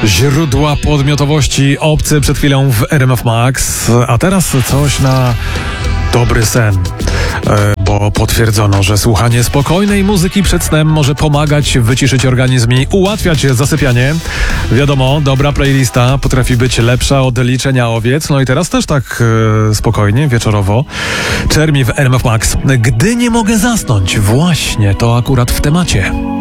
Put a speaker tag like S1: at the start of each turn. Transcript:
S1: Źródła podmiotowości obcy przed chwilą w RMF Max, a teraz coś na dobry sen. Bo potwierdzono, że słuchanie spokojnej muzyki przed snem może pomagać wyciszyć organizm i ułatwiać zasypianie. Wiadomo, dobra playlista potrafi być lepsza od liczenia owiec. No i teraz też tak spokojnie, wieczorowo. Czermi w RMF Max. Gdy nie mogę zasnąć, właśnie to akurat w temacie.